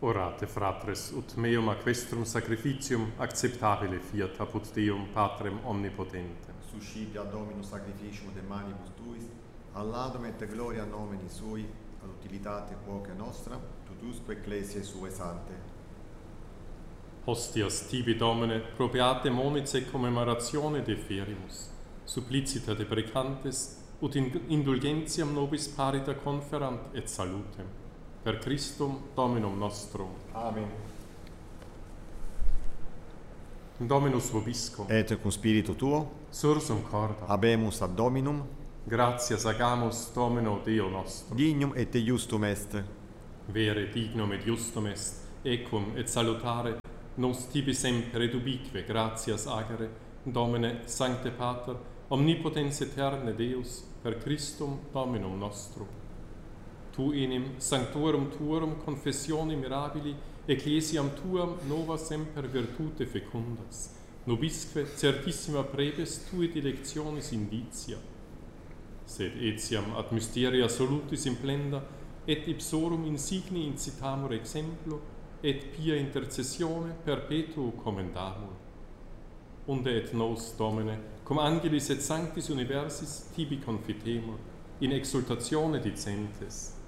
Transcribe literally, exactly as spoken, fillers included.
Orate, fratres, ut meum aquestrum sacrificium acceptabile fiat apud Deum Patrem omnipotentem. Suscipia Dominus sacrificium de manibus tuis, alladum et gloria nomini sui, ad utilitate quoque nostra, tutusque ecclesiae sue sante. Hostias tibi Domine, probeate monice commemoratione deferimus, supplicita deprecantes, ut in indulgentiam nobis parita conferant et salutem. Per Christum Dominum nostrum. Amen. Dominus vobiscum. Et cum spiritu tuo, Sursum corda. habemus ad Dominum, Gratias agamus Domino Deo nostro. dignum et justum est. Vere dignum et justum est, ecum et salutare, nos tibi semper et ubique gratias agere, Domine Sancte Pater, omnipotens eterne Deus, per Christum Dominum nostrum. Tu enim sanctorum tuorum confessione mirabili, ecclesiam tuam nova semper virtute fecundas, nobisque certissima prebes tue dilectionis indicia. Sed etiam ad mysteria solutis implenda, et ipsorum insigni incitamur exemplo, et pia intercessione perpetuo commendamur. Unde et nos, Domine, cum angelis et sanctis universis tibi confitemur, in exultatione dicentes,